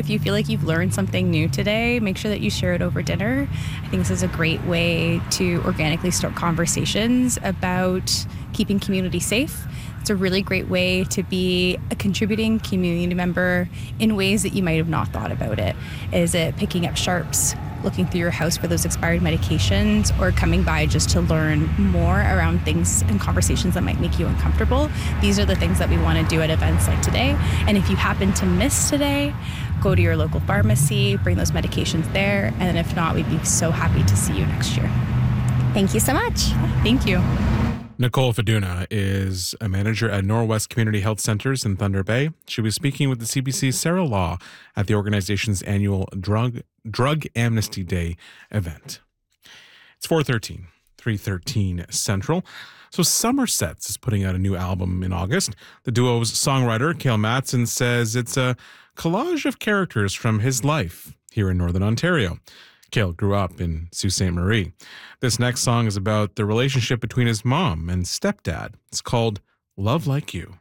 If you feel like you've learned something new today, make sure that you share it over dinner. I think this is a great way to organically start conversations about keeping community safe. It's a really great way to be a contributing community member in ways that you might have not thought about it. Is it picking up sharps, looking through your house for those expired medications, or coming by just to learn more around things and conversations that might make you uncomfortable? These are the things that we want to do at events like today. And if you happen to miss today, go to your local pharmacy, bring those medications there, and if not, we'd be so happy to see you next year. Thank you so much. Thank you. Nicole Faduna is a manager at Norwest Community Health Centers in Thunder Bay. She was speaking with the CBC's Sarah Law at the organization's annual Drug Amnesty Day event. It's 4:13, 3:13 Central. So Somersets is putting out a new album in August. The duo's songwriter, Cale Matson, says it's a collage of characters from his life here in Northern Ontario. Cale grew up in Sault Ste. Marie. This next song is about the relationship between his mom and stepdad. It's called Love Like You.